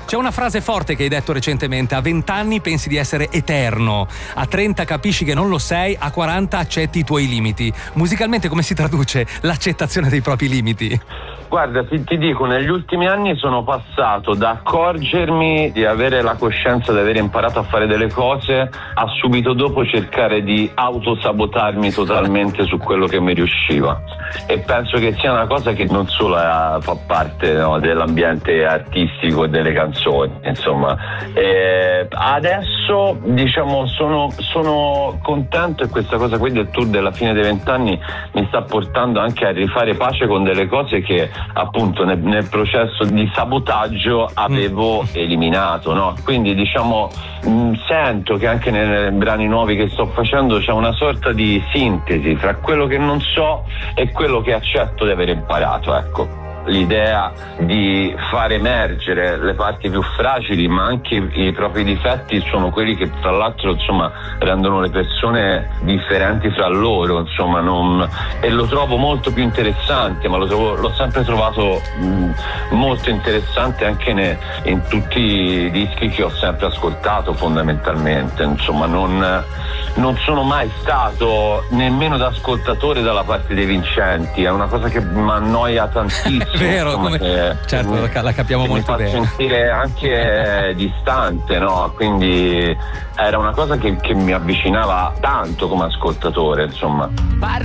C'è una frase forte che hai detto recentemente: a 20 anni pensi di essere eterno, a 30 capisci che non lo sei, a 40 accetti i tuoi limiti. Musicalmente come si traduce l'accettazione dei propri limiti? Guarda, ti dico, negli ultimi anni sono passato da accorgermi di avere la coscienza di aver imparato a fare delle cose a subito dopo cercare di autosabotarmi totalmente su quello che mi riusciva, e penso che sia una cosa che non solo fa parte, no, dell'ambiente artistico e delle canzoni, insomma. Adesso diciamo sono contento, e questa cosa qui del tour della fine dei 20 anni mi sta portando anche a rifare pace con delle cose che appunto nel processo di sabotaggio avevo eliminato, no? Quindi diciamo sento che anche nei brani nuovi che sto facendo c'è una sorta di sintesi tra quello che non so e quello che accetto di aver imparato, ecco. L'idea di far emergere le parti più fragili ma anche i propri difetti sono quelli che tra l'altro insomma rendono le persone differenti fra loro, insomma, e lo trovo molto più interessante, ma l'ho sempre trovato molto interessante anche in tutti i dischi che ho sempre ascoltato, fondamentalmente, insomma. Non sono mai stato nemmeno da ascoltatore dalla parte dei vincenti, è una cosa che mi annoia tantissimo. Vero, insomma, certo, la capiamo molto bene. Mi fa sentire anche distante, no? Quindi era una cosa che mi avvicinava tanto come ascoltatore, insomma.